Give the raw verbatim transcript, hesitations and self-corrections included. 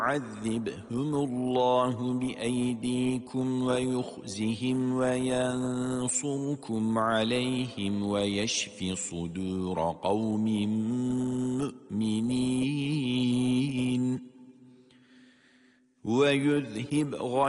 يعذبهم الله بأيديكم ويخزهم وينصركم عليهم ويشف صدور قوم مؤمنين ويذهب